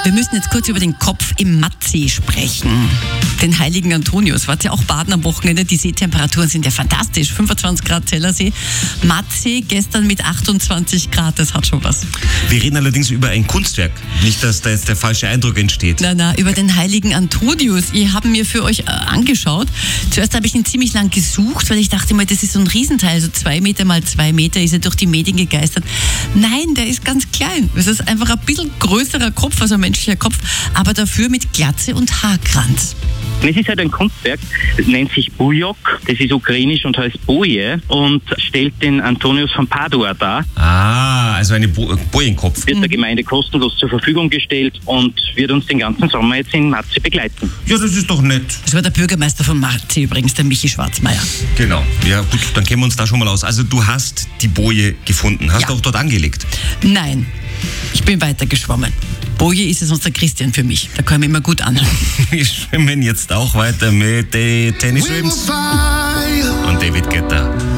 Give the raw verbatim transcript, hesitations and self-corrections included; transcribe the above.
Wir müssen jetzt kurz über den Kopf im Mattsee sprechen. Den heiligen Antonius. Wart ihr auch baden am Wochenende? Die Seetemperaturen sind ja fantastisch. fünfundzwanzig Grad Zellersee. Mattsee gestern mit achtundzwanzig Grad. Das hat schon was. Wir reden allerdings über ein Kunstwerk. Nicht, dass da jetzt der falsche Eindruck entsteht. Na, na, über den heiligen Antonius. Ich habe mir für euch äh, angeschaut. Zuerst habe ich ihn ziemlich lang gesucht, weil ich dachte mal, das ist so ein Riesenteil. So zwei Meter mal zwei Meter ist er durch die Medien gegeistert. Nein, der ist ganz klein. Es ist einfach ein bisschen größerer Kopf, also ein menschlicher Kopf, aber dafür mit Glatze und Haarkranz. Es ist halt ein Kunstwerk, das nennt sich Bujok, das ist ukrainisch und heißt Boje und stellt den Antonius von Padua dar. Ah, also eine Bo- Bojenkopf. Wird der Gemeinde kostenlos zur Verfügung gestellt und wird uns den ganzen Sommer jetzt in Mattsee begleiten. Ja, das ist doch nett. Das war der Bürgermeister von Mattsee übrigens, der Michi Schwarzmeier. Genau. Ja gut, dann kennen wir uns da schon mal aus. Also du hast die Boje gefunden. Hast Ja. du auch dort angelegt? Nein, ich bin weiter geschwommen. Boje ist es sonst der Christian für mich. Da kann ich mich immer gut anhören. Wir schwimmen jetzt auch weiter mit äh, Tennis Rims und David Guetta.